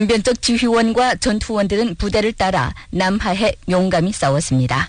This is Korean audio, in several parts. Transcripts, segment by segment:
변적 지휘원과 전투원들은 부대를 따라 남하해 용감히 싸웠습니다.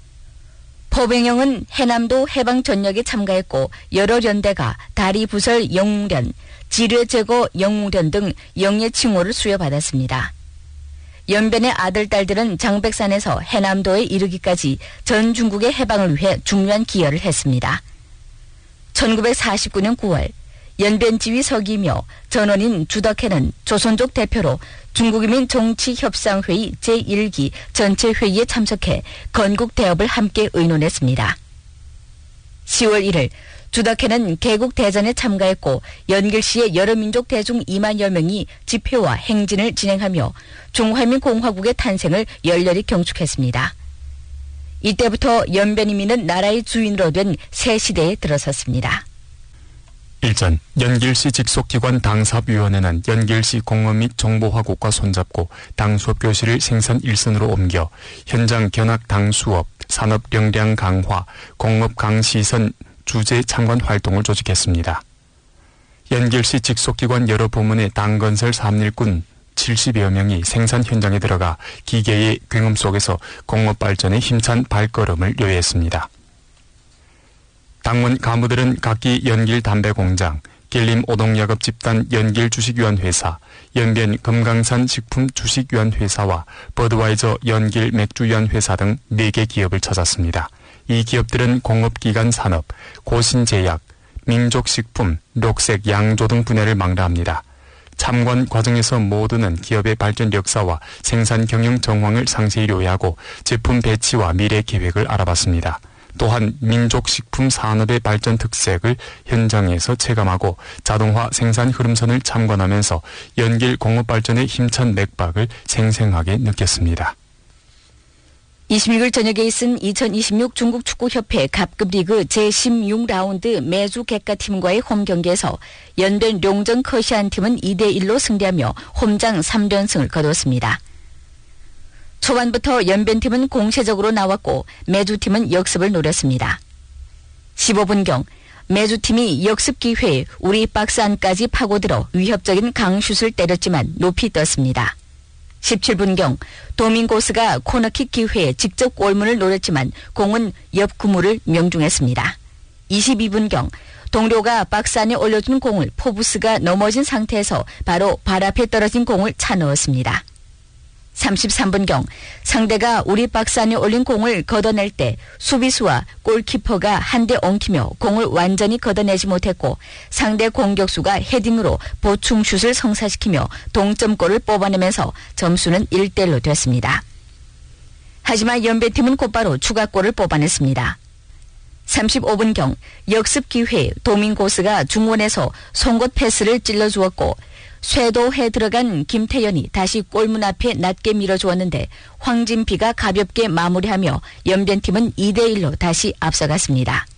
포병영은 해남도 해방 전역에 참가했고 여러 연대가 다리부설 영웅련, 지뢰제거 영웅련 등 영예 칭호를 수여받았습니다. 연변의 아들, 딸들은 장백산에서 해남도에 이르기까지 전 중국의 해방을 위해 중요한 기여를 했습니다. 1949년 9월 연변지휘 서기며 전원인 주덕해는 조선족 대표로 중국인민 정치협상회의 제1기 전체 회의에 참석해 건국 대업을 함께 의논했습니다. 10월 1일 주덕해는 개국 대전에 참가했고 연길시의 여러 민족 대중 2만여 명이 집회와 행진을 진행하며 중화민공화국의 탄생을 열렬히 경축했습니다. 이때부터 연변인민은 나라의 주인으로 된 새 시대에 들어섰습니다. 일전 연길시 직속기관 당사업위원회는 연길시 공업 및 정보화국과 손잡고 당수업 교실을 생산 일선으로 옮겨 현장 견학 당수업, 산업 역량 강화, 공업 강시선 주재 참관 활동을 조직했습니다. 연길시 직속기관 여러 부문의 당건설 사업일꾼 70여 명이 생산 현장에 들어가 기계의 굉음 속에서 공업 발전에 힘찬 발걸음을 요했습니다. 당원 가무들은 각기 연길 담배공장, 길림 오동야급 집단 연길 주식유한회사, 연변 금강산 식품 주식유한회사와 버드와이저 연길 맥주유한회사 등 4개 기업을 찾았습니다. 이 기업들은 공업기관 산업, 고신제약, 민족식품, 녹색, 양조 등 분야를 망라합니다. 참관 과정에서 모두는 기업의 발전 역사와 생산 경영 정황을 상세히 요약하고 제품 배치와 미래 계획을 알아봤습니다. 또한 민족식품 산업의 발전 특색을 현장에서 체감하고 자동화 생산 흐름선을 참관하면서 연길 공업 발전의 힘찬 맥박을 생생하게 느꼈습니다. 26일 저녁에 있은 2026 중국축구협회 갑급리그 제16라운드 매주 객가팀과의 홈경기에서 연변 룡정 커시안팀은 2대1로 승리하며 홈장 3연승을 거뒀습니다. 초반부터 연변팀은 공세적으로 나왔고 매주팀은 역습을 노렸습니다. 15분경 매주팀이 역습 기회에 우리 박스 안까지 파고들어 위협적인 강슛을 때렸지만 높이 떴습니다. 17분경 도밍고스가 코너킥 기회에 직접 골문을 노렸지만 공은 옆 그물을 명중했습니다. 22분경 동료가 박스 안에 올려준 공을 포부스가 넘어진 상태에서 바로 발 앞에 떨어진 공을 차 넣었습니다. 33분경 상대가 우리 박스 안에 올린 공을 걷어낼 때 수비수와 골키퍼가 한데 엉키며 공을 완전히 걷어내지 못했고 상대 공격수가 헤딩으로 보충슛을 성사시키며 동점골을 뽑아내면서 점수는 1대1로 됐습니다. 하지만 연배팀은 곧바로 추가골을 뽑아냈습니다. 35분경 역습 기회에 도밍고스가 중원에서 송곳 패스를 찔러주었고 쇄도해 들어간 김태현이 다시 골문 앞에 낮게 밀어주었는데 황진피가 가볍게 마무리하며 연변팀은 2대1로 다시 앞서갔습니다.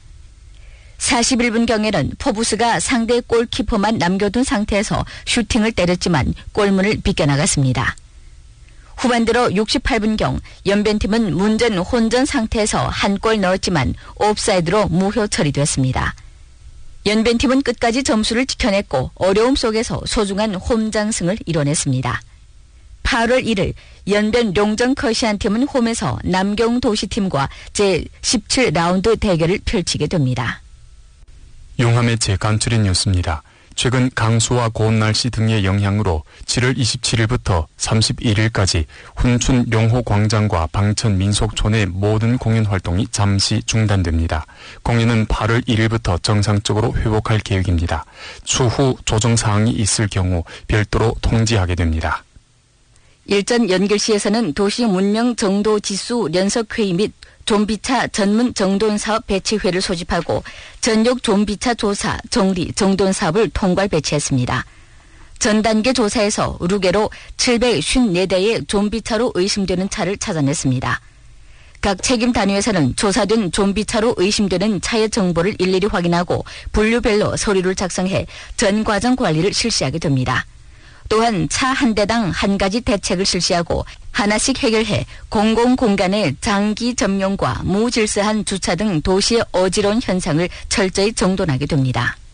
41분경에는 포부스가 상대 골키퍼만 남겨둔 상태에서 슈팅을 때렸지만 골문을 비껴나갔습니다. 후반 들어 68분경 연변팀은 문전 혼전 상태에서 한 골 넣었지만 옵사이드로 무효 처리됐습니다. 연변팀은 끝까지 점수를 지켜냈고 어려움 속에서 소중한 홈장승을 이뤄냈습니다. 8월 1일 연변 룡정 커시안팀은 홈에서 남경도시팀과 제17라운드 대결을 펼치게 됩니다. 용함의 재간추린 뉴스입니다. 최근 강수와 고온 날씨 등의 영향으로 7월 27일부터 31일까지 훈춘 용호광장과 방천 민속촌의 모든 공연 활동이 잠시 중단됩니다. 공연은 8월 1일부터 정상적으로 회복할 계획입니다. 추후 조정사항이 있을 경우 별도로 통지하게 됩니다. 일전 연길시에서는 도시 문명 정도 지수 연석회의 및 좀비차 전문 정돈사업 배치회를 소집하고 전역 좀비차 조사, 정리, 정돈 사업을 통괄 배치했습니다. 전 단계 조사에서 루게로 754대의 좀비차로 의심되는 차를 찾아냈습니다. 각 책임 단위에서는 조사된 좀비차로 의심되는 차의 정보를 일일이 확인하고 분류별로 서류를 작성해 전 과정 관리를 실시하게 됩니다. 또한 차 한 대당 한 가지 대책을 실시하고 하나씩 해결해 공공공간의 장기 점용과 무질서한 주차 등 도시의 어지러운 현상을 철저히 정돈하게 됩니다.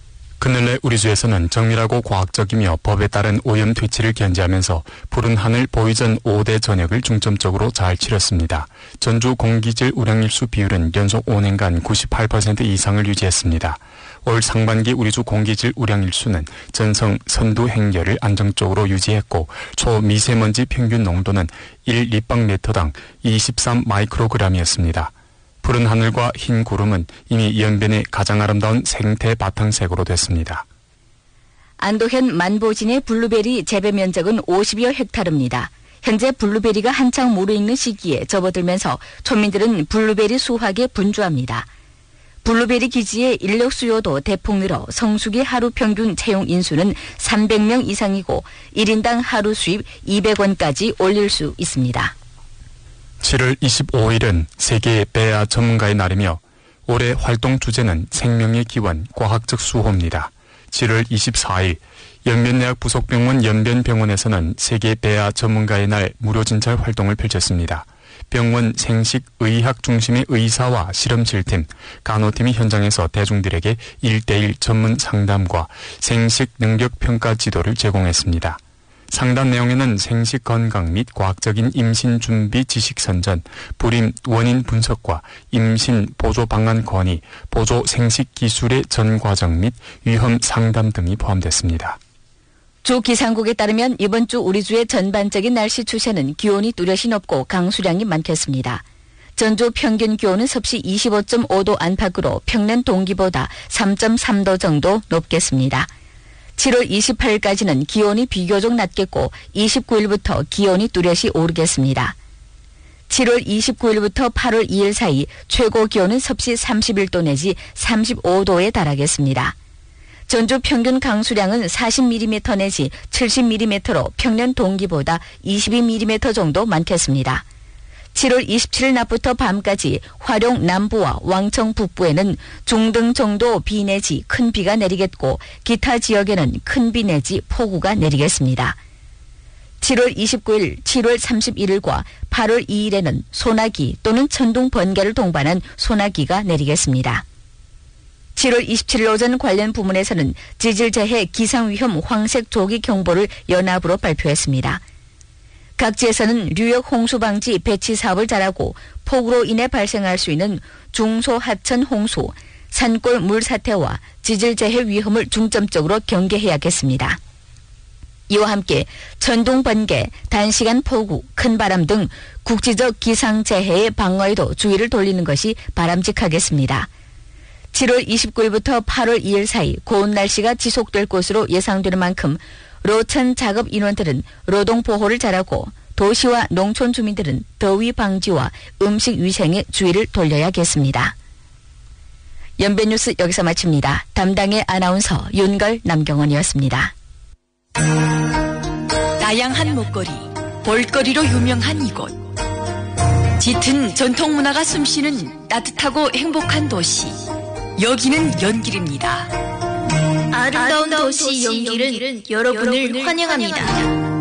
그늘래 우리주에서는 정밀하고 과학적이며 법에 따른 오염 퇴치를 견지하면서 푸른 하늘 보위전 5대 전역을 중점적으로 잘 치렀습니다. 전주 공기질 우량일수 비율은 연속 5년간 98% 이상을 유지했습니다. 올 상반기 우리주 공기질 우량일수는 전성 선두 행렬을 안정적으로 유지했고 초미세먼지 평균 농도는 1立方메터당 23 마이크로그램이었습니다. 푸른 하늘과 흰 구름은 이미 연변의 가장 아름다운 생태 바탕색으로 됐습니다. 안도현 만보진의 블루베리 재배 면적은 50여 헥타르입니다. 현재 블루베리가 한창 무르익는 시기에 접어들면서 초민들은 블루베리 수확에 분주합니다. 블루베리 기지의 인력 수요도 대폭 늘어 성수기 하루 평균 채용 인수는 300명 이상이고 1인당 하루 수입 200원까지 올릴 수 있습니다. 7월 25일은 세계 배아 전문가의 날이며 올해 활동 주제는 생명의 기원, 과학적 수호입니다. 7월 24일 연변내학 부속병원 연변병원에서는 세계 배아 전문가의 날 무료 진찰 활동을 펼쳤습니다. 병원 생식의학 중심의 의사와 실험실팀, 간호팀이 현장에서 대중들에게 1:1 전문 상담과 생식 능력 평가 지도를 제공했습니다. 상담 내용에는 생식 건강 및 과학적인 임신 준비 지식 선전, 불임 원인 분석과 임신 보조 방안 건의, 보조 생식 기술의 전 과정 및 위험 상담 등이 포함됐습니다. 주 기상국에 따르면 이번 주 우리 주의 전반적인 날씨 추세는 기온이 뚜렷이 높고 강수량이 많겠습니다. 전주 평균 기온은 섭씨 25.5도 안팎으로 평년 동기보다 3.3도 정도 높겠습니다. 7월 28일까지는 기온이 비교적 낮겠고 29일부터 기온이 뚜렷이 오르겠습니다. 7월 29일부터 8월 2일 사이 최고 기온은 섭씨 31도 내지 35도에 달하겠습니다. 전주 평균 강수량은 40mm 내지 70mm로 평년 동기보다 22mm 정도 많겠습니다. 7월 27일 낮부터 밤까지 화룡 남부와 왕청 북부에는 중등 정도 비 내지 큰 비가 내리겠고 기타 지역에는 큰 비 내지 폭우가 내리겠습니다. 7월 29일, 7월 31일과 8월 2일에는 소나기 또는 천둥 번개를 동반한 소나기가 내리겠습니다. 7월 27일 오전 관련 부문에서는 지질재해 기상위험 황색 조기 경보를 연합으로 발표했습니다. 각지에서는 뉴욕 홍수방지 배치 사업을 잘하고 폭우로 인해 발생할 수 있는 중소하천 홍수, 산골 물사태와 지질재해 위험을 중점적으로 경계해야겠습니다. 이와 함께 천둥 번개, 단시간 폭우, 큰 바람 등 국지적 기상재해의 방어에도 주의를 돌리는 것이 바람직하겠습니다. 7월 29일부터 8월 2일 사이 고온 날씨가 지속될 것으로 예상되는 만큼 로천 작업 인원들은 노동 보호를 잘하고 도시와 농촌 주민들은 더위 방지와 음식 위생에 주의를 돌려야겠습니다. 연변뉴스 여기서 마칩니다. 담당의 아나운서 윤걸 남경원이었습니다. 다양한 먹거리, 볼거리로 유명한 이곳. 짙은 전통문화가 숨쉬는 따뜻하고 행복한 도시. 여기는 연길입니다. 아름다운 도시 연길은 여러분을 환영합니다.